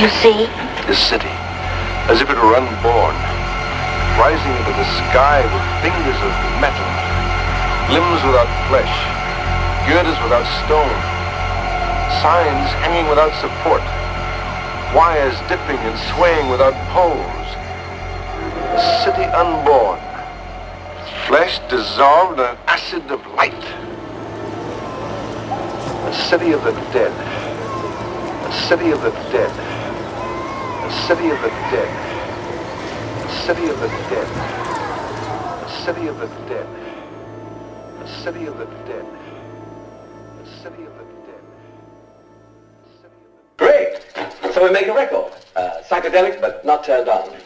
you see? The city, as if it were unborn, rising into the sky with fingers of metal, limbs without flesh, girders without stone, signs hanging without support, wires dipping and swaying without poles. A city unborn, flesh dissolved in an acid of light. A city of the dead. A city of the dead. A city of the dead. A city of the dead. A city of the dead. A city of the dead. A city of the dead. Great. So we make a record. Psychedelic but not turned on.